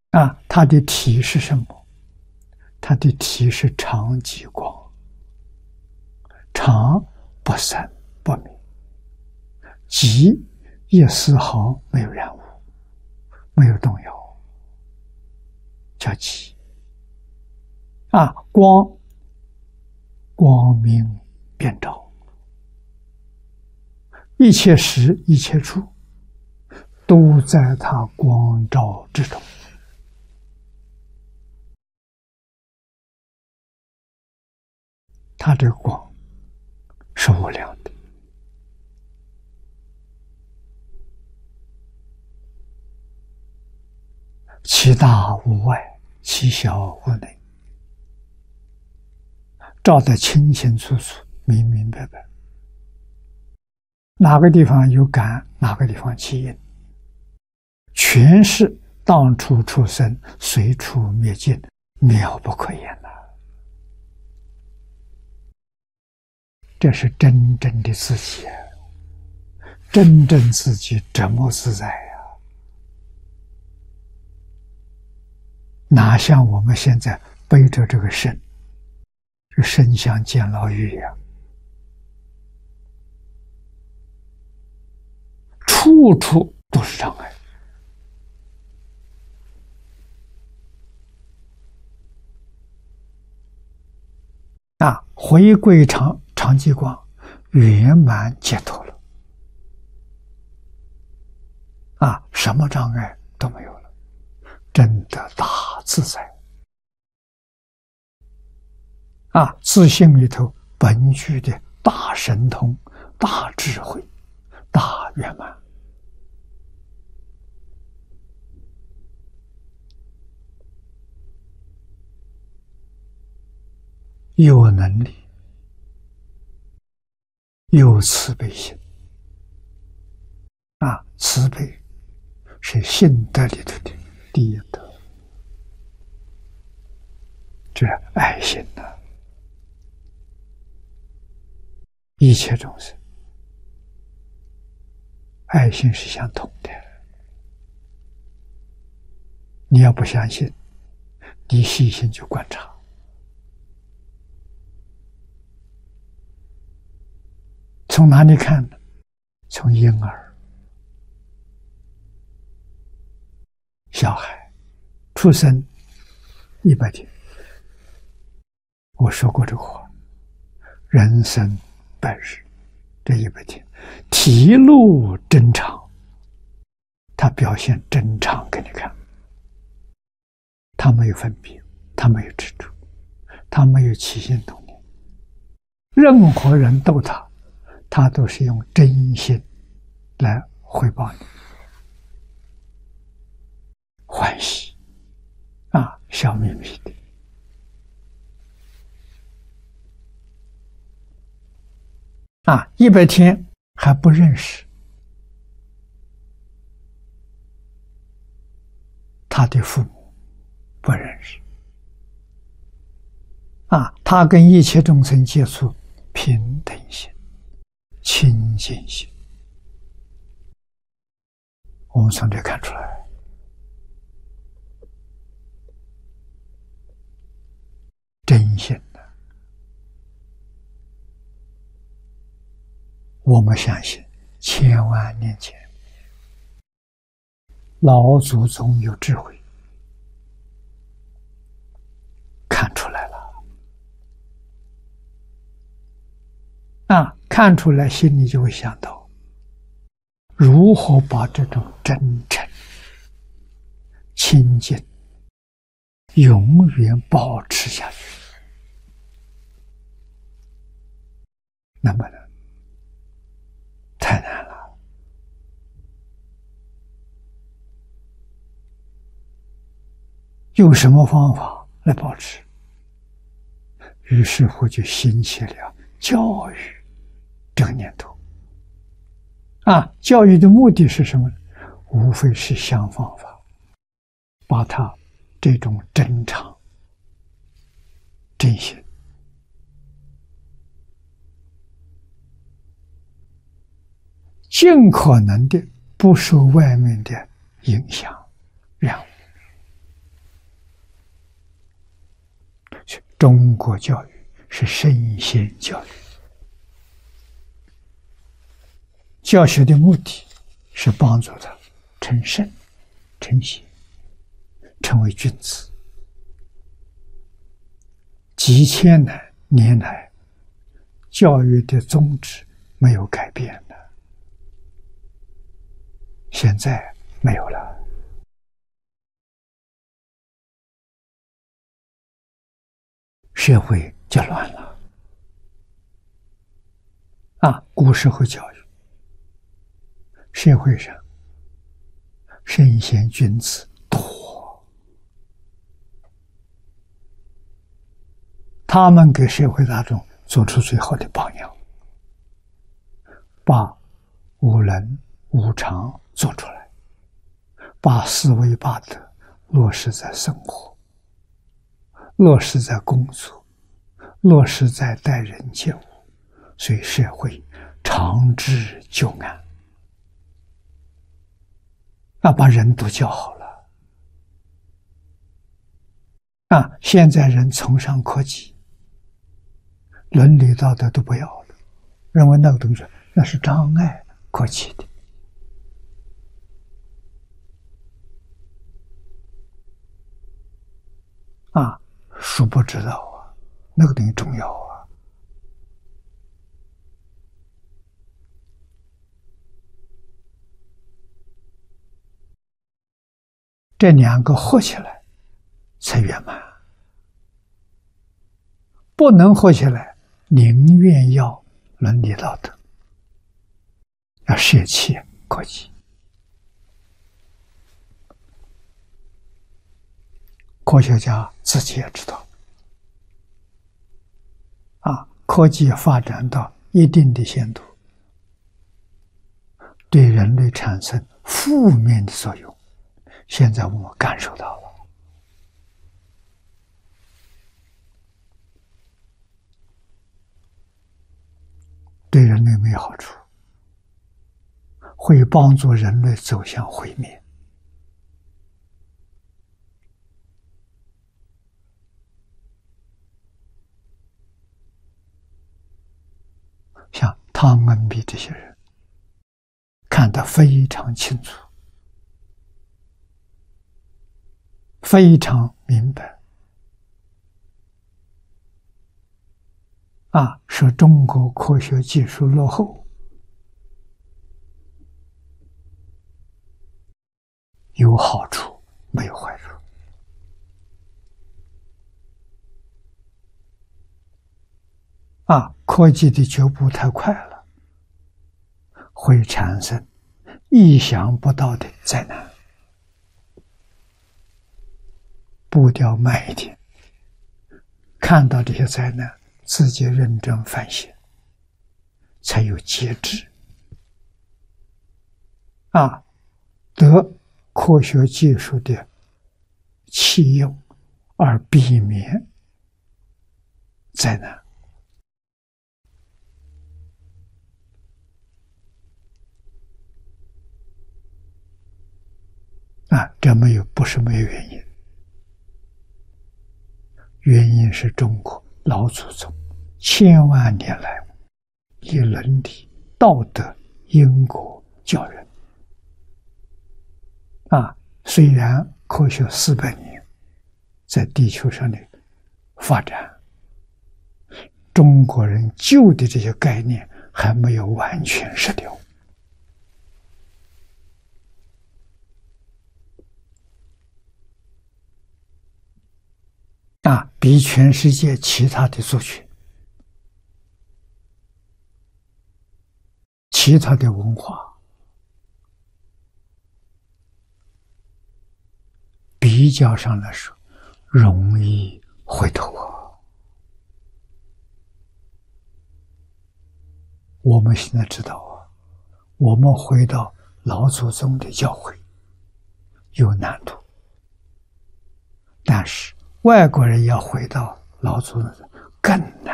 它的体是什么？它的体是常寂光，常不散不灭，寂也丝毫没有染污，没有动摇，叫寂。光明遍照，一切时一切处都在它光照之中。它这个光是无量的，其大无外，其小无内，照得清清楚楚，明明白白。哪个地方有感，哪个地方起因，全是当处出生，随处灭尽，妙不可言呐！这是真正的自己，真正自己折磨自在呀！哪像我们现在背着这个身，这身像监牢狱一样，处处都是障碍。回归常寂光，圆满解脱了。什么障碍都没有了，真的大自在。自性里头本具的大神通、大智慧、大圆满。有能力，有慈悲心。慈悲是性德里头的第一德，这爱心呐，一切众生，爱心是相通的。你要不相信，你细心去观察。从哪里看呢？从婴儿、小孩出生100天，我说过这个话，人生100日，这100天体露真常，他表现真常给你看，他没有分别，他没有执着，他没有起心动念，任何人逗他，他都是用真心来回报你，欢喜笑眯眯的。100天还不认识他的父母，不认识他跟一切众生接触，平等心、清净心，我们从这看出来，真心的。我们相信千万年前老祖宗有智慧，看出来了。看出来，心里就会想到如何把这种真诚、清净永远保持下去。那么呢，太难了。用什么方法来保持？于是乎就兴起了教育这个念头。教育的目的是什么呢？无非是想方法把它这种真常、真心尽可能的不受外面的影响染污。 中国教育是圣贤教育，教学的目的是帮助他成圣、成贤，成为君子。几千年来，教育的宗旨没有改变的，现在没有了。社会就乱了古时候教育，社会上圣贤君子多，他们给社会大众做出最好的榜样，把五伦五常做出来，把四维八德落实在生活，落实在工作，落实在待人接物，所以社会长治久安。把人都教好了现在人崇尚科技，伦理道德都不要了，认为那个东西那是障碍科技的殊不知道那个东西重要这两个合起来才圆满，不能合起来，宁愿要伦理道德，要舍弃科技。科学家自己也知道科技发展到一定的限度，对人类产生负面的作用，现在我们感受到了。对人类没有好处，会帮助人类走向毁灭。像汤恩比这些人看得非常清楚，非常明白说中国科学技术落后，有好处没有坏处科技的脚步太快了，会产生意想不到的灾难。步调慢一点，看到这些灾难，自己认真反省，才有节制得科学技术的启用，而避免灾难。这不是没有原因，原因是中国老祖宗千万年来以伦理、道德、因果教人虽然科学400年在地球上的发展，中国人旧的这些概念还没有完全失掉比全世界其他的族群、其他的文化比较上来说容易回头我们现在知道我们回到老祖宗的教诲有难度，但是外国人要回到老祖宗更难。